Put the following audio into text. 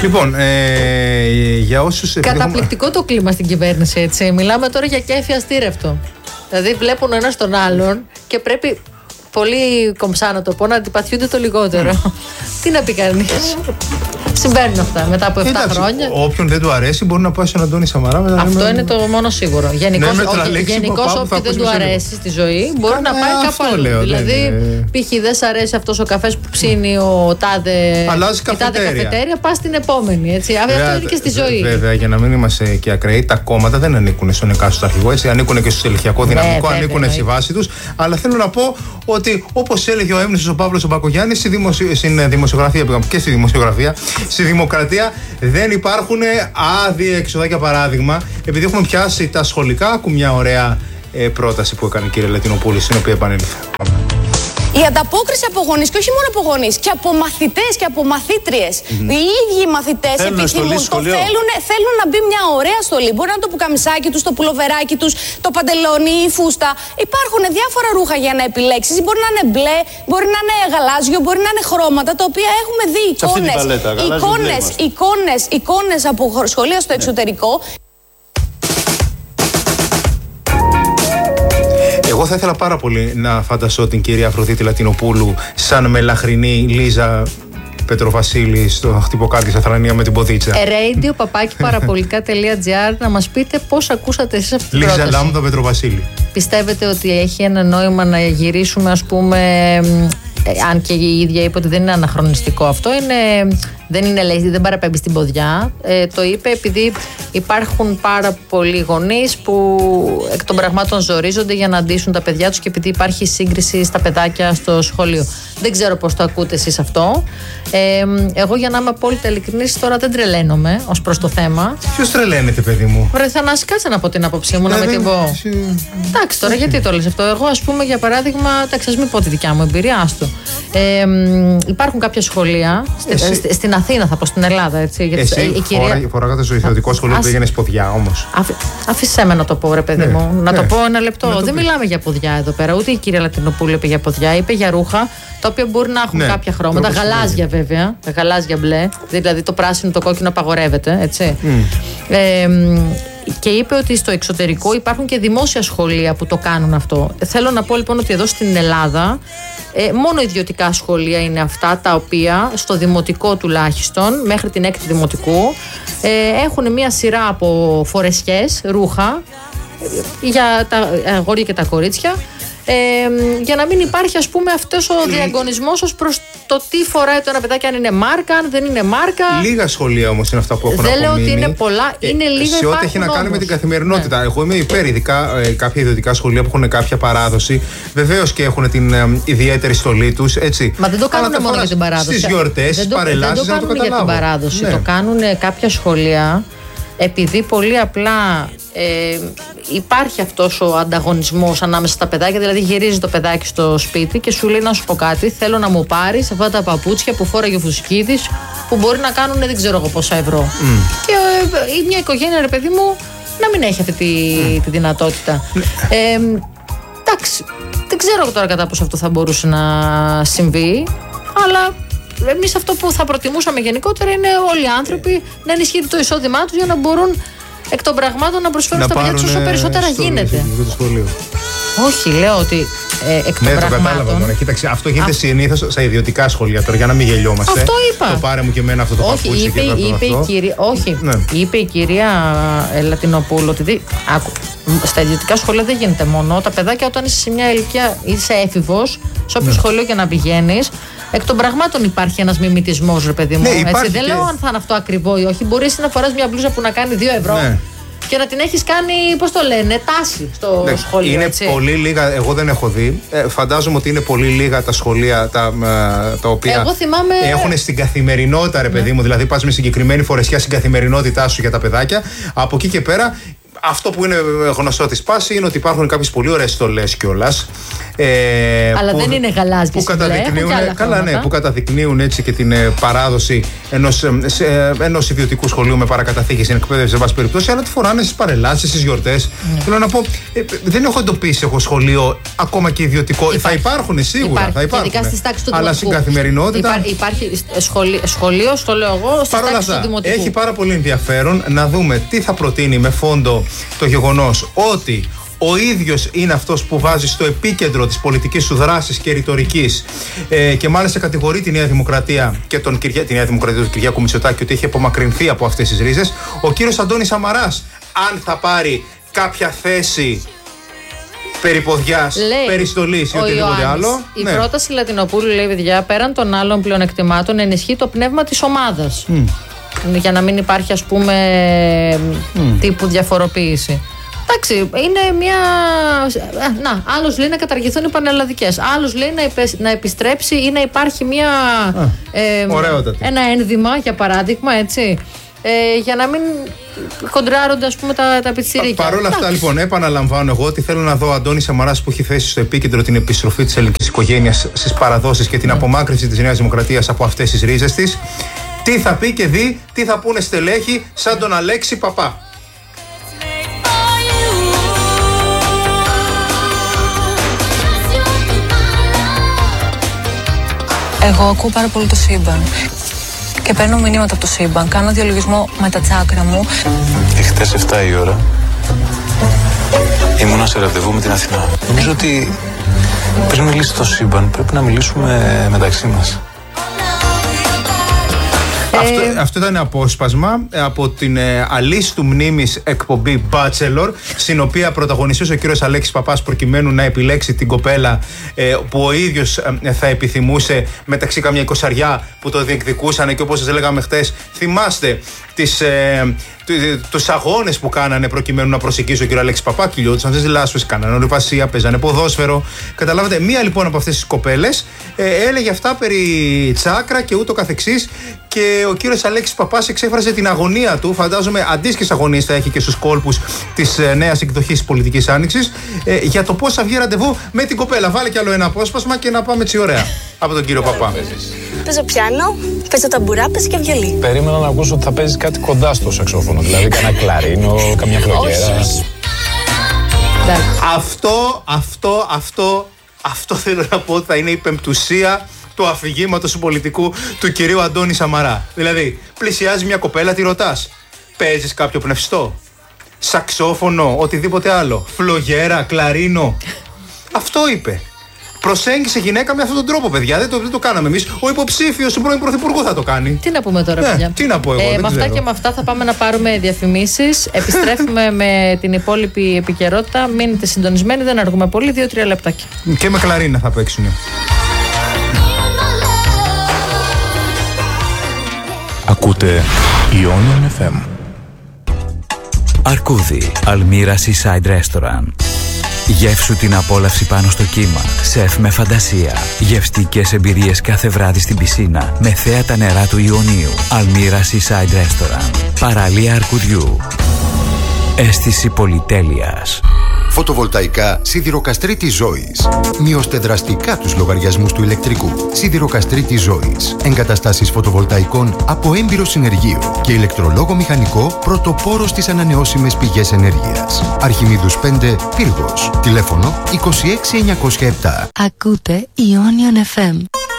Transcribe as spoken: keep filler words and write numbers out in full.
Λοιπόν, ε, για όσους. Καταπληκτικό το κλίμα στην κυβέρνηση, έτσι. Μιλάμε τώρα για κέφι αστήρευτο. Δηλαδή βλέπουν ο ένας τον άλλον και πρέπει. Πολύ κομψά να το πω, να αντιπαθιούνται το λιγότερο. Mm. Τι να πει κανείς. Συμβαίνουν αυτά μετά από επτά Εντάξει, χρόνια. Όποιον δεν του αρέσει μπορεί να πάει στον Αντώνη Σαμαρά. Μετά Αυτό με... είναι το μόνο σίγουρο. Γενικώς, ναι, όποιον δεν του αρέσει στη ζωή μπορεί Κάνε να πάει κάπου αλλού. Λέω, δηλαδή, ναι. π.χ. δεν σ' αρέσει αυτός ο καφές που ψήνει ο τάδε. Αλλάζει καφετέρια. καφετέρια, πας στην επόμενη. Έτσι. Βέβαια, αυτό είναι και στη ζωή. Βέβαια, για να μην είμαστε και ακραίοι, τα κόμματα δεν ανήκουν στον εκάστοτε αρχηγό. Έτσι, ανήκουν και στο ελεγχιακό δυναμικό, ναι, ανήκουν στη βάση τους. Αλλά θέλω να πω ότι όπως έλεγε ο έμνηστος ο Παύλος ο Μπακογιάννης στη δημοσιο... στην δημοσιογραφία και στη δημοσιογραφία, στη δημοκρατία δεν υπάρχουν άδεια εξοδάκια. Παράδειγμα, επειδή έχουμε πιάσει τα σχολικά, άκου μια ωραία ε, πρόταση που έκανε η κυρία Λατινοπούλου, στην οποία επανέλθα. Η ανταπόκριση από γονείς, και όχι μόνο από γονείς, και από μαθητές και από μαθήτριες. Mm-hmm. Οι ίδιοι μαθητές επιθυμούν, το θέλουν, θέλουν να μπει μια ωραία στολή. Μπορεί να είναι το πουκαμισάκι τους, το πουλοβεράκι τους, το παντελόνι, η φούστα. Υπάρχουν διάφορα ρούχα για να επιλέξεις. Μπορεί να είναι μπλε, μπορεί να είναι γαλάζιο, μπορεί να είναι χρώματα, τα οποία έχουμε δει εικόνες, εικόνες, εικόνες, εικόνες από σχολεία στο εξωτερικό. Εγώ θα ήθελα πάρα πολύ να φανταστώ την κυρία Αφροδίτη Λατινοπούλου σαν μελαχρινή Λίζα Πετροβασίλη στο χτυποκάρτι στα Θρανία με την ποδίτσα. radio παπάκι παραπολικά τελεία τζι άρ να μας πείτε πώς ακούσατε εσείς αυτή την πρόταση. Λίζα Λάμδα Πετροβασίλη. Πιστεύετε ότι έχει ένα νόημα να γυρίσουμε, ας πούμε, αν και η ίδια είπε ότι δεν είναι αναχρονιστικό αυτό, είναι, δεν είναι λέει, δεν παραπέμπει στην ποδιά. Ε, το είπε επειδή υπάρχουν πάρα πολλοί γονείς που εκ των πραγμάτων ζορίζονται για να αντίσουν τα παιδιά τους και επειδή υπάρχει σύγκριση στα παιδάκια στο σχολείο. Δεν ξέρω πώς το ακούτε εσείς αυτό. Ε, εγώ, για να είμαι απόλυτα ειλικρινής, τώρα δεν τρελαίνομαι ως προς το θέμα. Ποιος τρελαίνεται, παιδί μου? Βρε, θα να σκάτσε να πω την άποψή μου, να με την πω. Εντάξει, τώρα γιατί το λες αυτό? Εγώ, ας πούμε, για παράδειγμα, εντάξει, ας μην πω τη δικιά μου εμπειρία, άστο. Ε, υπάρχουν κάποια σχολεία στη, στην Αθήνα, θα πω, στην Ελλάδα, έτσι. Γιατί εσύ η κυρία... φοράγατε στο ιδιωτικό σχολείο που πήγαινε ποδιά, όμως. Αφ, αφήσέ με να το πω, ρε παιδί ναι, μου. Να ναι, το πω ένα λεπτό. Ναι, δεν μιλάμε για ποδιά εδώ πέρα. Ούτε η κυρία Λατινοπούλου είπε για ποδιά. Είπε για ρούχα τα οποία μπορεί να έχουν ναι, κάποια χρώματα. Γαλάζια, βέβαια. Γαλάζια μπλε. Δηλαδή το πράσινο, το κόκκινο απαγορεύεται, έτσι. Mm. Ε, και είπε ότι στο εξωτερικό υπάρχουν και δημόσια σχολεία που το κάνουν αυτό. Θέλω να πω λοιπόν ότι εδώ στην Ελλάδα ε, μόνο ιδιωτικά σχολεία είναι αυτά τα οποία στο δημοτικό τουλάχιστον, μέχρι την έκτη δημοτικού, ε, έχουν μια σειρά από φορεσιές, ρούχα για τα αγόρια και τα κορίτσια, Ε, για να μην υπάρχει, ας πούμε, αυτός ο διαγωνισμός ως προς το τι φοράει το ένα παιδάκι, αν είναι μάρκα, αν δεν είναι μάρκα. Λίγα σχολεία όμως είναι αυτά που έχουν δεν απομείνει. Δεν λέω ότι είναι πολλά, είναι ε, λίγα. Σε ό,τι έχει να κάνει με την καθημερινότητα. Ναι. Εγώ είμαι υπέρ, ειδικά ε, κάποια ιδιωτικά σχολεία που έχουν κάποια παράδοση. Βεβαίως και έχουν την ε, ιδιαίτερη στολή τους, έτσι. Μα δεν το κάνουν μόνο για την παράδοση. Στις γιορτές, στις παρελάσεις, δεν το κάνουν το για την παράδοση. Ναι. Το κάνουν κάποια σχολεία επειδή πολύ απλά ε, υπάρχει αυτός ο ανταγωνισμός ανάμεσα στα παιδάκια. Δηλαδή γυρίζει το παιδάκι στο σπίτι και σου λέει, να σου πω κάτι, θέλω να μου πάρεις αυτά τα παπούτσια που φόραγε ο Φουσκίδης, που μπορεί να κάνουν δεν ξέρω εγώ πόσα ευρώ. Mm. Και ε, μια οικογένεια, ρε παιδί μου, να μην έχει αυτή τη, mm. τη δυνατότητα. ε, εντάξει, δεν ξέρω τώρα κατά πόσο αυτό θα μπορούσε να συμβεί, αλλά εμείς αυτό που θα προτιμούσαμε γενικότερα είναι όλοι οι άνθρωποι να ενισχύεται το εισόδημά τους για να μπορούν εκ των πραγμάτων να προσφέρουν να στα παιδιά τους όσο περισσότερα στο, γίνεται. Στο Όχι, λέω ότι ε, εκ των ναι, πραγμάτων. Ναι, το κατάλαβα τώρα. Κοίταξε, αυτό γίνεται Α... συνήθως στα ιδιωτικά σχολεία τώρα, για να μην γελιόμαστε. Αυτό είπα. Το πάρε μου και εμένα αυτό το Όχι, παπούτσι είπε, και είπε, η κυρία, όχι, ναι. είπε η κυρία Λατινοπούλου ότι δι... Άκου, στα ιδιωτικά σχολεία δεν γίνεται μόνο. Τα παιδάκια, όταν είσαι σε μια ηλικία, είσαι έφηβος, σε όποιο ναι. σχολείο και να πηγαίνεις, εκ των πραγμάτων υπάρχει ένας μιμητισμός, ρε παιδί μου. Ναι, έτσι. Δεν και... λέω αν θα είναι αυτό ακριβό ή όχι. Μπορείς να φοράς μια μπλούζα που να κάνει δύο ευρώ. Ναι. Και να την έχεις κάνει, πώς το λένε, τάση στο ναι, σχολείο. Είναι έτσι. πολύ λίγα, εγώ δεν έχω δει. Ε, φαντάζομαι ότι είναι πολύ λίγα τα σχολεία τα, τα οποία εγώ θυμάμαι... έχουν στην καθημερινότητα, ρε παιδί ναι. μου. Δηλαδή, πας με συγκεκριμένη φορεσιά στην καθημερινότητά σου για τα παιδάκια. Από εκεί και πέρα, αυτό που είναι γνωστό τη πάση είναι ότι υπάρχουν κάποιες πολύ ωραίες στολές κιόλας. Ε, Αλλά που, δεν είναι γαλάζιες. Που καταδεικνύουν, καλά, ναι, που καταδεικνύουν έτσι και την ε, παράδοση ενός, ε, ενός ιδιωτικού σχολείου με παρακαταθήκη στην εκπαίδευση, σε βάση περιπτώσει, αλλά τη φοράνε στις παρελάσεις, στις γιορτές. Mm. Θέλω να πω, ε, δεν έχω εντοπίσει εγώ σχολείο ακόμα και ιδιωτικό. Υπάρχει. Θα υπάρχουν σίγουρα. Υπάρχει. Θα υπάρχουν. Ειδικά στις τάξεις του αλλά δημοτικού. στην καθημερινότητα. Υπά, υπάρχει σχολείο, σχολείο, στο λέω εγώ, στις τάξεις του δημοτικού. Έχει πάρα πολύ ενδιαφέρον να δούμε τι θα προτείνει με φόντο το γεγονός ότι ο ίδιος είναι αυτός που βάζει στο επίκεντρο της πολιτικής του δράσης και ρητορικής ε, και μάλιστα κατηγορεί τη Νέα Δημοκρατία και τον, τη Νέα Δημοκρατία του Κυριάκου Μητσοτάκη ότι έχει απομακρυνθεί από αυτές τις ρίζες. Ο κύριος Αντώνης Σαμαράς, αν θα πάρει κάποια θέση περιποδιάς, περιστολής ή οτιδήποτε άλλο. Η ναι. πρόταση Λατινοπούλου, λέει, παιδιά, πέραν των άλλων πλεονεκτημάτων, ενισχύει το πνεύμα της ομάδας. Mm. Για να μην υπάρχει, ας πούμε, mm. τύπου διαφοροποίηση. Εντάξει, είναι μια. Να, άλλος λέει να καταργηθούν οι πανελλαδικές. Άλλος λέει να, επε... να επιστρέψει ή να υπάρχει μια. Α, ε, ένα ένδυμα, για παράδειγμα, έτσι. Ε, για να μην κοντράρονται, ας πούμε, τα, τα πιτσιρίκια. Παρ' όλα αυτά, λοιπόν, επαναλαμβάνω εγώ ότι θέλω να δω ο Αντώνης Σαμαράς που έχει θέσει στο επίκεντρο την επιστροφή της ελληνικής οικογένειας στις παραδόσεις και την mm. απομάκρυνση της Νέας Δημοκρατίας από αυτές τις ρίζες της. Τι θα πει και δει, τι θα πούνε στελέχοι σαν τον Αλέξη Παπά. Εγώ ακούω πάρα πολύ το σύμπαν και παίρνω μηνύματα από το σύμπαν. Κάνω διαλογισμό με τα τσάκρα μου. Χτες εφτά η ώρα ήμουνα σε ραντεβού με την Αθηνά. Νομίζω ότι πριν μιλήσει το σύμπαν πρέπει να μιλήσουμε μεταξύ μας. Αυτό, αυτό ήταν απόσπασμα από την ε, αλίστου μνήμης εκπομπή Bachelor, στην οποία πρωταγωνιστούσε ο κύριος Αλέξης Παπάς προκειμένου να επιλέξει την κοπέλα ε, που ο ίδιος ε, θα επιθυμούσε, μεταξύ καμιά εικοσαριά που το διεκδικούσαν, και όπως σας λέγαμε χτες, θυμάστε τις, ε, τους αγώνες που κάνανε προκειμένου να προσεγγίσει ο κύριο Αλέξη Παπά. Κυλιόντουσαν στις λάσπες, κάνανε ορειβασία, παίζανε ποδόσφαιρο. Καταλάβατε, μία λοιπόν από αυτές τις κοπέλες ε, έλεγε αυτά περί τσάκρα και ούτω καθεξής. Και ο κύριος Αλέξης Παπάς εξέφρασε την αγωνία του. Φαντάζομαι αντίστοιχες αγωνίες θα έχει και στους κόλπους της ε, νέας εκδοχής πολιτικής άνοιξης ε, για το πώς θα βγει ραντεβού με την κοπέλα. Βάλε κι άλλο ένα απόσπασμα και να πάμε έτσι ωραία από τον κύριο Παπά. Παίζω πιάνο, παίζω ταμπουρά, παίζω και βιολί. Περίμενα να ακούσω ότι θα παίζεις κάτι κοντά στο σαξόφωνο, δηλαδή κανένα κλαρίνο, καμιά φλογέρα. Αυτό, αυτό, αυτό, αυτό θέλω να πω ότι θα είναι η πεμπτουσία του αφηγήματος του πολιτικού του κυρίου Αντώνη Σαμαρά. Δηλαδή, πλησιάζει μια κοπέλα, τη ρωτάς, παίζεις κάποιο πνευστό, σαξόφωνο, οτιδήποτε άλλο, φλογέρα, κλαρίνο. Αυτό είπε. Προσέγγισε γυναίκα με αυτόν τον τρόπο, παιδιά. Δεν το, δεν το κάναμε εμείς. Ο υποψήφιος του πρώην Πρωθυπουργού θα το κάνει. Τι να πούμε τώρα, παιδιά. Ε, τι να πω εγώ. Ε, δεν με αυτά ξέρω. και με αυτά θα πάμε να πάρουμε διαφημίσεις. Επιστρέφουμε με την υπόλοιπη επικαιρότητα. Μείνετε συντονισμένοι, δεν αργούμε πολύ. Δύο-τρία λεπτάκια. Και με κλαρίνα θα παίξουν. Ακούτε Ionian εφ εμ. Αρκούδι, Αλμύρα Seaside Restaurant. Γεύσου την απόλαυση πάνω στο κύμα. Σεφ με φαντασία. Γευστικές εμπειρίες κάθε βράδυ στην πισίνα με θέα τα νερά του Ιωνίου. Αλμύρα Seaside Restaurant. Παραλία Αρκουδιού. Αίσθηση πολυτέλειας. Φωτοβολταϊκά Σιδηροκαστρίτης Ζώης. Μειώστε δραστικά τους λογαριασμούς του ηλεκτρικού. Σιδηροκαστρίτης Ζώης. Εγκαταστάσεις φωτοβολταϊκών από έμπειρο συνεργείο και ηλεκτρολόγο μηχανικό, πρωτοπόρο στις ανανεώσιμες πηγές ενέργειας. Αρχιμίδους πέντε, Πύργος. Τηλέφωνο είκοσι έξι εννιακόσια επτά. Ακούτε Ionian εφ εμ.